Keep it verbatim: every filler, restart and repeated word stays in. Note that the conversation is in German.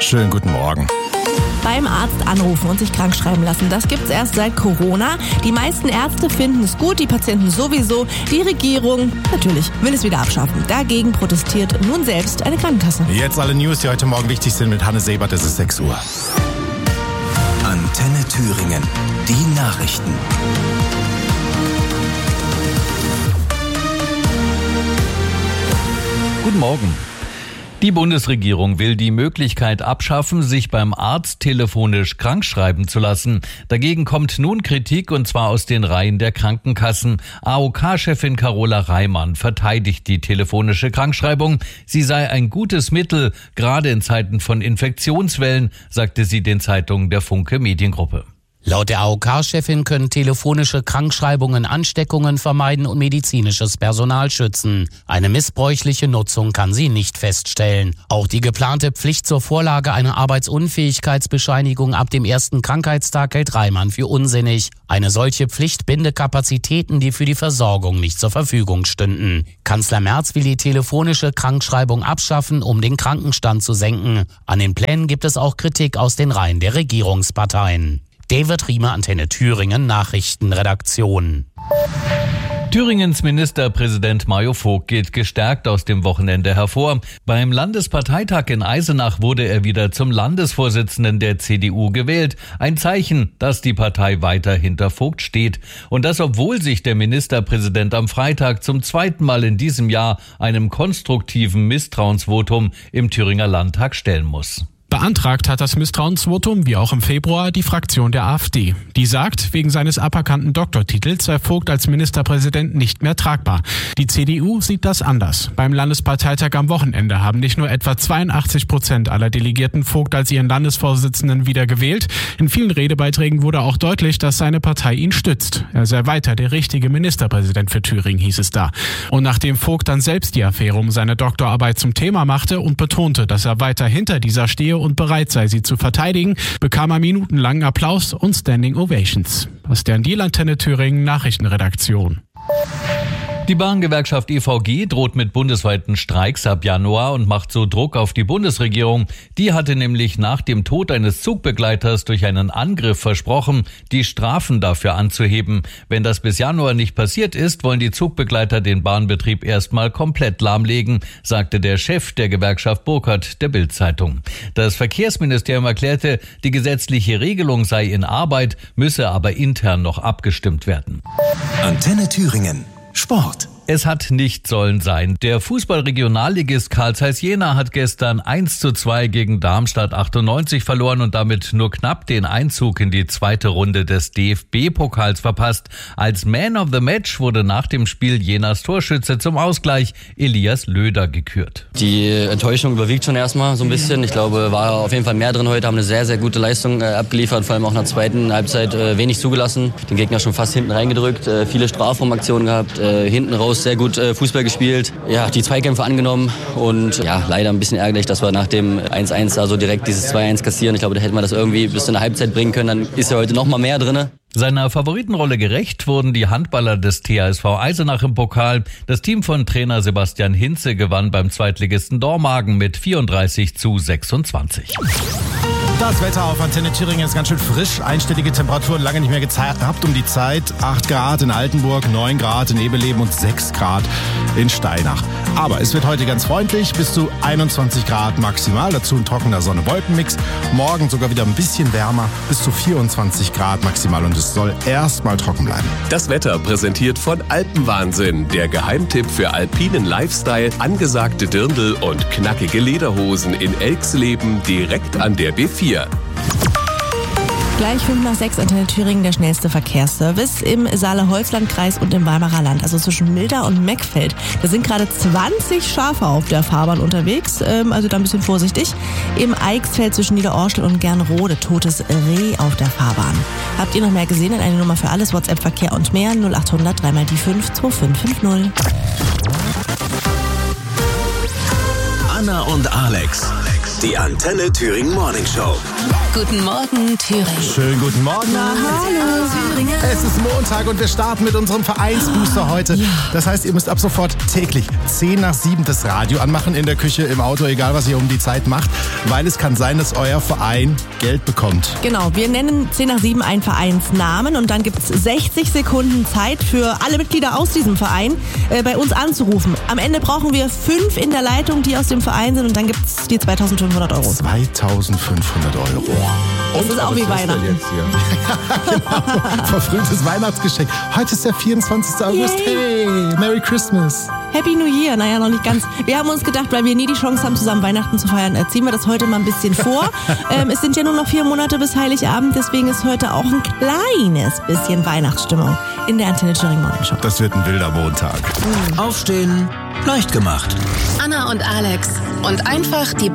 Schönen guten Morgen. Beim Arzt anrufen und sich krank schreiben lassen, das gibt's erst seit Corona. Die meisten Ärzte finden es gut, die Patienten sowieso. Die Regierung, natürlich, will es wieder abschaffen. Dagegen protestiert nun selbst eine Krankenkasse. Jetzt alle News, die heute Morgen wichtig sind mit Hanne Sebert, es ist sechs Uhr. Antenne Thüringen, die Nachrichten. Guten Morgen. Die Bundesregierung will die Möglichkeit abschaffen, sich beim Arzt telefonisch krankschreiben zu lassen. Dagegen kommt nun Kritik, und zwar aus den Reihen der Krankenkassen. A O K-Chefin Carola Reimann verteidigt die telefonische Krankschreibung. Sie sei ein gutes Mittel, gerade in Zeiten von Infektionswellen, sagte sie den Zeitungen der Funke Mediengruppe. Laut der A O K-Chefin können telefonische Krankschreibungen Ansteckungen vermeiden und medizinisches Personal schützen. Eine missbräuchliche Nutzung kann sie nicht feststellen. Auch die geplante Pflicht zur Vorlage einer Arbeitsunfähigkeitsbescheinigung ab dem ersten Krankheitstag hält Reimann für unsinnig. Eine solche Pflicht binde Kapazitäten, die für die Versorgung nicht zur Verfügung stünden. Kanzler Merz will die telefonische Krankschreibung abschaffen, um den Krankenstand zu senken. An den Plänen gibt es auch Kritik aus den Reihen der Regierungsparteien. David Riemer, Antenne Thüringen, Nachrichtenredaktion. Thüringens Ministerpräsident Mario Vogt geht gestärkt aus dem Wochenende hervor. Beim Landesparteitag in Eisenach wurde er wieder zum Landesvorsitzenden der C D U gewählt. Ein Zeichen, dass die Partei weiter hinter Vogt steht. Und das, obwohl sich der Ministerpräsident am Freitag zum zweiten Mal in diesem Jahr einem konstruktiven Misstrauensvotum im Thüringer Landtag stellen muss. Beantragt hat das Misstrauensvotum, wie auch im Februar, die Fraktion der AfD. Die sagt, wegen seines aberkannten Doktortitels sei Vogt als Ministerpräsident nicht mehr tragbar. Die C D U sieht das anders. Beim Landesparteitag am Wochenende haben nicht nur etwa zweiundachtzig Prozent aller Delegierten Vogt als ihren Landesvorsitzenden wieder gewählt. In vielen Redebeiträgen wurde auch deutlich, dass seine Partei ihn stützt. Er sei weiter der richtige Ministerpräsident für Thüringen, hieß es da. Und nachdem Vogt dann selbst die Affäre um seine Doktorarbeit zum Thema machte und betonte, dass er weiter hinter dieser stehe und bereit sei, sie zu verteidigen, bekam er minutenlangen Applaus und Standing Ovations. Aus der Antenne Thüringen Nachrichtenredaktion. Die Bahngewerkschaft E V G droht mit bundesweiten Streiks ab Januar und macht so Druck auf die Bundesregierung. Die hatte nämlich nach dem Tod eines Zugbegleiters durch einen Angriff versprochen, die Strafen dafür anzuheben. Wenn das bis Januar nicht passiert ist, wollen die Zugbegleiter den Bahnbetrieb erstmal komplett lahmlegen, sagte der Chef der Gewerkschaft Burkhardt der Bild-Zeitung. Das Verkehrsministerium erklärte, die gesetzliche Regelung sei in Arbeit, müsse aber intern noch abgestimmt werden. Antenne Thüringen. Sport. Es hat nicht sollen sein. Der Fußball-Regionalligist Carl Zeiss Jena hat gestern eins zu zwei gegen Darmstadt achtundneunzig verloren und damit nur knapp den Einzug in die zweite Runde des D F B-Pokals verpasst. Als Man of the Match wurde nach dem Spiel Jenas Torschütze zum Ausgleich Elias Löder gekürt. Die Enttäuschung überwiegt schon erstmal so ein bisschen. Ich glaube, war auf jeden Fall mehr drin heute, haben eine sehr, sehr gute Leistung äh, abgeliefert, vor allem auch in der zweiten Halbzeit äh, wenig zugelassen, den Gegner schon fast hinten reingedrückt, äh, viele Strafraumaktionen gehabt, äh, hinten raus sehr gut äh, Fußball gespielt, ja, die Zweikämpfe angenommen und ja, leider ein bisschen ärgerlich, dass wir nach dem eins eins da so direkt dieses zwei eins kassieren. Ich glaube, da hätten wir das irgendwie bis in der Halbzeit bringen können, dann ist ja heute noch mal mehr drin. Seiner Favoritenrolle gerecht wurden die Handballer des T H S V Eisenach im Pokal. Das Team von Trainer Sebastian Hinze gewann beim Zweitligisten Dormagen mit vierunddreißig zu sechsundzwanzig. Das Wetter auf Antenne Thüringen ist ganz schön frisch. Einstellige Temperaturen lange nicht mehr gehabt um die Zeit. acht Grad in Altenburg, neun Grad in Ebeleben und sechs Grad in Steinach. Aber es wird heute ganz freundlich, bis zu einundzwanzig Grad maximal. Dazu ein trockener Sonne-Wolken-Mix. Morgen sogar wieder ein bisschen wärmer, bis zu vierundzwanzig Grad maximal. Und es soll erstmal trocken bleiben. Das Wetter präsentiert von Alpenwahnsinn. Der Geheimtipp für alpinen Lifestyle, angesagte Dirndl und knackige Lederhosen in Elxleben direkt an der B vier. Gleich fünf nach sechs Antenne Thüringen, der schnellste Verkehrsservice im Saale-Holzland-Kreis und im Weimarer Land, also zwischen Milda und Meckfeld. Da sind gerade zwanzig Schafe auf der Fahrbahn unterwegs, ähm, also da ein bisschen vorsichtig. Im Eichsfeld zwischen Niederorschel und Gernrode, totes Reh auf der Fahrbahn. Habt ihr noch mehr gesehen? Dann eine Nummer für alles, WhatsApp-Verkehr und mehr, null acht hundert drei mal die fünf zwei fünf fünf null. Anna und Alex Die Antenne Thüringen Morning Show. Guten Morgen, Thüringen. Schönen guten Morgen. Na, hallo. Thüringen. Es ist Montag und wir starten mit unserem Vereinsbooster heute. Ja. Das heißt, ihr müsst ab sofort täglich zehn nach sieben das Radio anmachen, in der Küche, im Auto, egal was ihr um die Zeit macht, weil es kann sein, dass euer Verein Geld bekommt. Genau, wir nennen zehn nach sieben einen Vereinsnamen und dann gibt es sechzig Sekunden Zeit für alle Mitglieder aus diesem Verein äh, bei uns anzurufen. Am Ende brauchen wir fünf in der Leitung, die aus dem Verein sind und dann gibt es die zweitausendfünfhundert Euro. zweitausendfünfhundert Euro. Das ist auch wie was ist denn Weihnachten. Jetzt hier? Genau, verfrühtes Weihnachtsgeschenk. Heute ist der vierundzwanzigster August. Yay. Hey, Merry Christmas. Happy New Year, naja, noch nicht ganz. Wir haben uns gedacht, weil wir nie die Chance haben, zusammen Weihnachten zu feiern, äh, ziehen wir das heute mal ein bisschen vor. ähm, es sind ja nur noch vier Monate bis Heiligabend, deswegen ist heute auch ein kleines bisschen Weihnachtsstimmung in der Antenne Thüringen Morning Show. Das wird ein wilder Montag. Aufstehen, leicht gemacht. Anna und Alex und einfach die